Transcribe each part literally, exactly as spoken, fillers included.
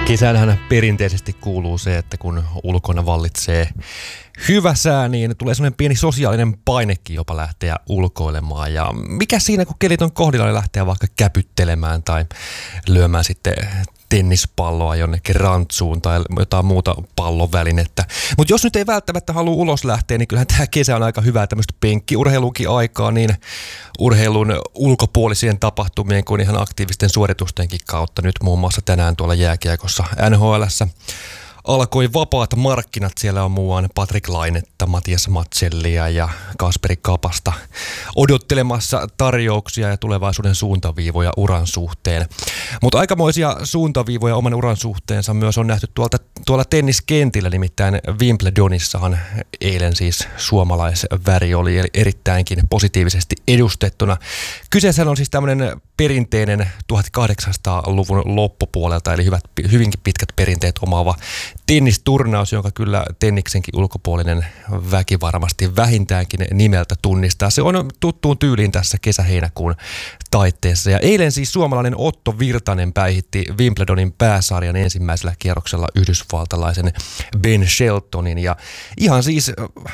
Kesänhän perinteisesti kuuluu se, että kun ulkona vallitsee hyvä sää, niin tulee semmoinen pieni sosiaalinen painekin jopa lähteä ulkoilemaan. Ja mikä siinä, kun kelit on kohdilla, niin lähteä vaikka käpyttelemään tai lyömään sitten tennispalloa jonnekin rantsuun tai jotain muuta pallovälinettä. Mutta jos nyt ei välttämättä halua ulos lähteä, niin kyllähän tämä kesä on aika hyvää tämmöistä penkkiurheilukin aikaa, niin urheilun ulkopuolisien tapahtumien kuin ihan aktiivisten suoritustenkin kautta. Nyt muun muassa tänään tuolla jääkiekossa N H L:ssä alkoi vapaat markkinat. Siellä on muuan Patrik Lainetta, Matias Matsellia ja Kasperi Kapasta odottelemassa tarjouksia ja tulevaisuuden suuntaviivoja uran suhteen. Mutta aikamoisia suuntaviivoja oman uran suhteensa myös on nähty tuolta, tuolla tenniskentillä, nimittäin Wimbledonissahan eilen siis suomalaisväri oli erittäinkin positiivisesti edustettuna. Kyseessä on siis tämmöinen perinteinen tuhatkahdeksansataaluvun loppupuolelta, eli hyvät, hyvinkin pitkät perinteet omaava tennisturnaus, jonka kyllä tenniksenkin ulkopuolinen väki varmasti vähintäänkin nimeltä tunnistaa. Se on tuttuun tyyliin tässä kesä-heinäkuun taitteessa. Ja eilen siis suomalainen Otto Virtanen päihitti Wimbledonin pääsarjan ensimmäisellä kierroksella yhdysvaltalaisen Ben Sheltonin. Ja ihan siis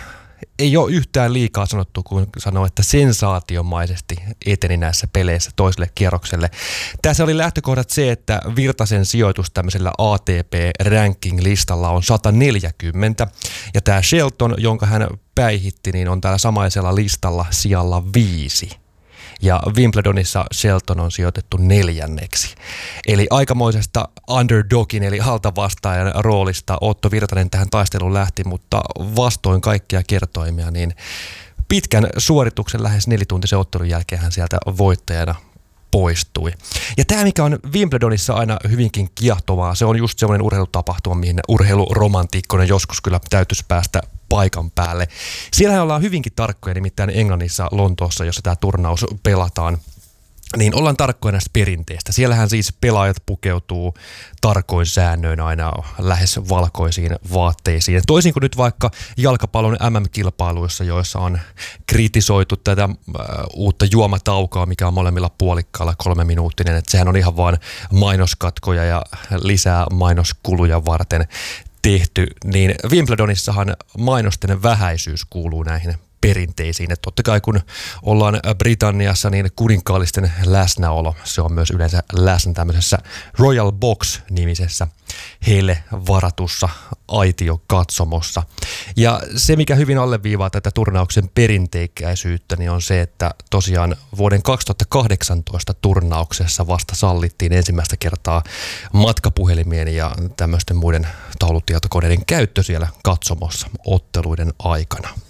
ei ole yhtään liikaa sanottu, kun sanoo, että sensaatiomaisesti eteni näissä peleissä toiselle kierrokselle. Tässä oli lähtökohdat se, että Virtasen sijoitus tämmöisellä A T P-ranking-listalla on sata neljäkymmentä. Ja tämä Shelton, jonka hän päihitti, niin on täällä samaisella listalla sijalla viisi. Ja Wimbledonissa Shelton on sijoitettu neljänneksi. Eli aikamoisesta underdogin eli altavastaajan roolista Otto Virtanen tähän taisteluun lähti, mutta vastoin kaikkia kertoimia, niin pitkän suorituksen lähes nelituntisen ottelun jälkeen hän sieltä voittajana poistui. Ja tämä, mikä on Wimbledonissa aina hyvinkin kiehtovaa, se on just semmoinen urheilutapahtuma, mihin urheiluromantiikkoinen joskus kyllä täytyisi päästä paikan päälle. Siellähän ollaan hyvinkin tarkkoja, nimittäin Englannissa, Lontoossa, jossa tämä turnaus pelataan, niin ollaan tarkkoja näistä perinteistä. Siellähän siis pelaajat pukeutuu tarkoin säännöin aina lähes valkoisiin vaatteisiin. Toisin kuin nyt vaikka jalkapallon M M-kilpailuissa, joissa on kritisoitu tätä äh, uutta juomataukoa, mikä on molemmilla puolikkailla kolme minuuttinen. Että sehän on ihan vaan mainoskatkoja ja lisää mainoskuluja varten tehty, niin Wimbledonissahan mainosten vähäisyys kuuluu näihin perinteisiin. Että totta kai kun ollaan Britanniassa, niin kuninkaallisten läsnäolo, se on myös yleensä läsnä tämmöisessä Royal Box-nimisessä heille varatussa aitiokatsomossa. Ja se, mikä hyvin alleviivaa tätä turnauksen perinteikäisyyttä, niin on se, että tosiaan vuoden kaksituhattakahdeksantoista turnauksessa vasta sallittiin ensimmäistä kertaa matkapuhelimien ja tämmöisten muiden taulutietokoneiden käyttö siellä katsomossa otteluiden aikana.